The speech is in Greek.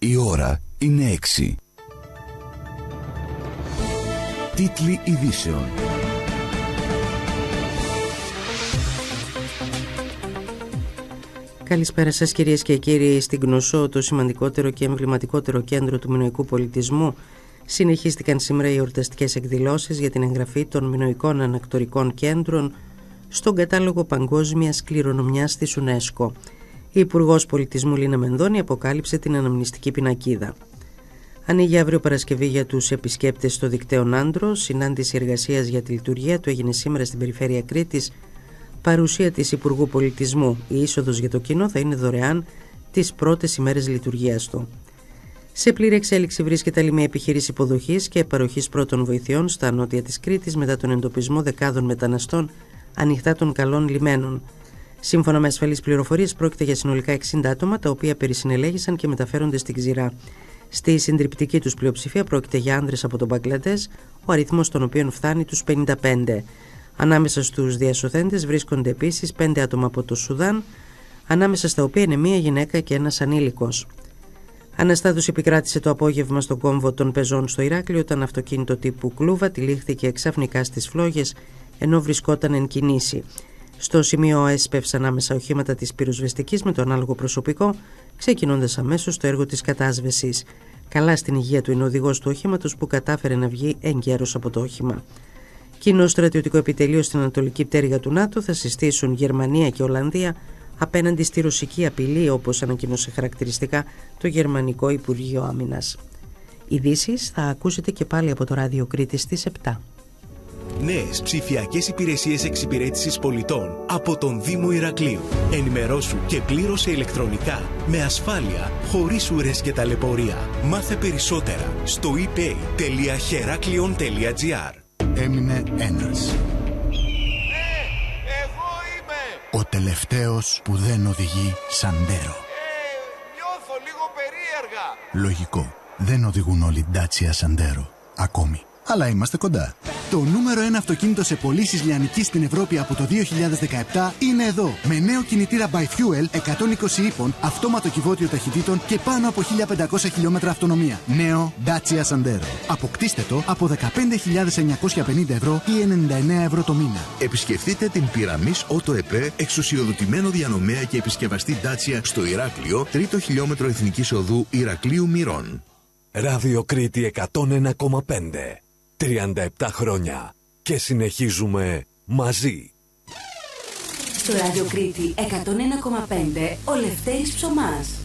Η ώρα είναι 6. Τίτλοι ειδήσεων. Καλησπέρα σας κυρίες και κύριοι. Στην Κνωσό, το σημαντικότερο και εμβληματικότερο κέντρο του μινωικού πολιτισμού, συνεχίστηκαν σήμερα οι εορταστικές εκδηλώσεις για την εγγραφή των μινωικών ανακτορικών κέντρων στον κατάλογο παγκόσμιας κληρονομιάς της UNESCO. Η Υπουργός Πολιτισμού Λίνα Μενδώνη αποκάλυψε την αναμνηστική πινακίδα. Ανοίγει αύριο Παρασκευή για τους επισκέπτες στο δικτέον Άντρο. Συνάντηση εργασίας για τη λειτουργία του έγινε σήμερα στην περιφέρεια Κρήτης. Παρουσία της Υπουργού Πολιτισμού. Η είσοδος για το κοινό θα είναι δωρεάν τις πρώτες ημέρες λειτουργίας του. Σε πλήρη εξέλιξη βρίσκεται άλλη μια επιχείρηση υποδοχής και παροχής πρώτων βοηθειών στα νότια της Κρήτης μετά τον εντοπισμό δεκάδων μεταναστών ανοιχτά των καλών λιμένων. Σύμφωνα με ασφαλείς πληροφορίες, πρόκειται για συνολικά 60 άτομα, τα οποία περισυνελέγησαν και μεταφέρονται στην Ξηρά. Στη συντριπτική τους πλειοψηφία πρόκειται για άνδρες από τον Μπαγκλαντές, ο αριθμός των οποίων φτάνει τους 55. Ανάμεσα στους διασωθέντες βρίσκονται επίσης 5 άτομα από το Σουδάν, ανάμεσα στα οποία είναι μία γυναίκα και ένας ανήλικος. Αναστάτωση επικράτησε το απόγευμα στον κόμβο των πεζών στο Ηράκλειο, όταν αυτοκίνητο τύπου Κλούβα τυλίχθηκε ξαφνικά στις φλόγες ενώ βρισκόταν εν κινήσει. Στο σημείο έσπευσαν άμεσα οχήματα της πυροσβεστικής με το ανάλογο προσωπικό, ξεκινώντας αμέσως το έργο της κατάσβεσης. Καλά στην υγεία του είναι ο οδηγός του οχήματος, που κατάφερε να βγει εγκαίρος από το όχημα. Κοινό στρατιωτικό επιτελείο στην Ανατολική Πτέρυγα του ΝΑΤΟ θα συστήσουν Γερμανία και Ολλανδία απέναντι στη ρωσική απειλή, όπως ανακοίνωσε χαρακτηριστικά το Γερμανικό Υπουργείο Άμυνας. Ειδήσεις θα ακούσετε και πάλι από το Ράδιο Κρήτης στις 7. Νέες ψηφιακές υπηρεσίες εξυπηρέτησης πολιτών από τον Δήμο Ηρακλείου. Ενημερώσου και πλήρωσε ηλεκτρονικά, με ασφάλεια, χωρίς ουρές και ταλαιπωρία. Μάθε περισσότερα στο epay.heraklion.gr. Έμεινε ένας. Εγώ είμαι! Ο τελευταίος που δεν οδηγεί Σαντέρο. Νιώθω λίγο περίεργα. Λογικό. Δεν οδηγούν όλοι Dacia Sandero. Ακόμη. Αλλά είμαστε κοντά. Το νούμερο 1 αυτοκίνητο σε πωλήσεις λιανικής στην Ευρώπη από το 2017 είναι εδώ. Με νέο κινητήρα by Fuel 120 ύπων, αυτόματο κυβότιο ταχυτήτων και πάνω από 1500 χιλιόμετρα αυτονομία. Νέο Dacia Sandero. Αποκτήστε το από 15.950 ευρώ ή 99 ευρώ το μήνα. Επισκεφτείτε την Pyramis Auto EP, εξουσιοδοτημένο διανομέα και επισκευαστή Dacia στο Ηράκλειο, 3ο χιλιόμετρο Εθνικής Οδού Ηρακλείου Μυρών. Ράδιο Κρήτη 101,5. 37 χρόνια και συνεχίζουμε μαζί. Στο Ράδιο Κρήτη 101,5 ο Λευτέρης Ψωμάς.